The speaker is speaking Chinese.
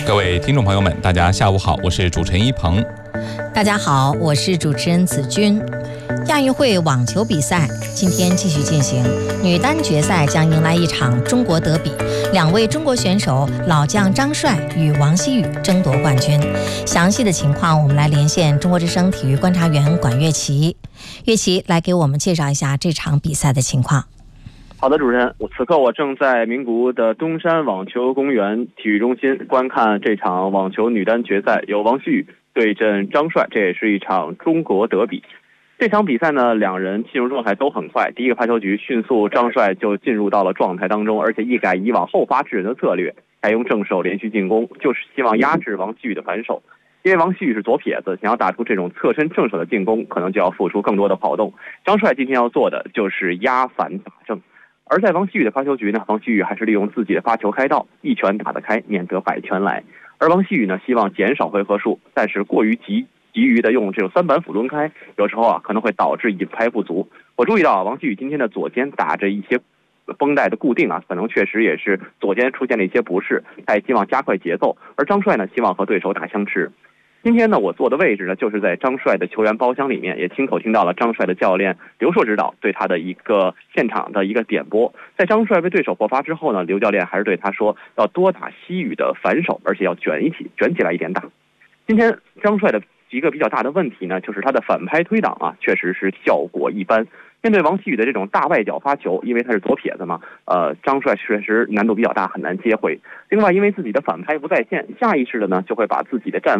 各位听众朋友们，大家下午好，我是主持人一鹏。 大家好，我是主持人子君。亚运会网球比赛今天继续进行，女单决赛将迎来一场中国德比，两位中国选手老将张帅与王希雨争夺冠军。详细的情况，我们来连线中国之声体育观察员管乐琪。乐琪来给我们介绍一下这场比赛的情况。 好的，主持人，此刻我正在名古屋的东山网球公园体育中心观看这场网球女单决赛，由王希雨对阵张帅，这也是一场中国德比。这场比赛呢，两人进入状态都很快，第一个发球局迅速张帅就进入到了状态当中，而且一改以往后发制人的策略，采用正手连续进攻，就是希望压制王希雨的反手。因为王希雨是左撇子，想要打出这种侧身正手的进攻，可能就要付出更多的跑动。张帅今天要做的就是压反打正。而在王希雨的发球局呢，王希雨还是利用自己的发球开道，一拳打得开，免得百拳来。而王希雨呢，希望减少回合数，但是过于急于的用这种三板斧抡开，有时候可能会导致引拍不足。我注意到王希雨今天的左肩打着一些绷带的固定可能确实也是左肩出现了一些不适，他也希望加快节奏。而张帅呢，希望和对手打相持。今天呢，我坐的位置呢，就是在张帅的球员包厢里面，也亲口听到了张帅的教练刘硕指导对他的一个现场的一个点拨。在张帅被对手破发之后呢，刘教练还是对他说要多打希雨的反手，而且要卷起来一点打。今天张帅的一个比较大的问题呢，就是他的反拍推挡确实是效果一般。面对王希雨的这种大外角发球，因为他是左撇子嘛，张帅确实难度比较大，很难接回。另外，因为自己的反拍不在线，下意识的呢就会把自己的站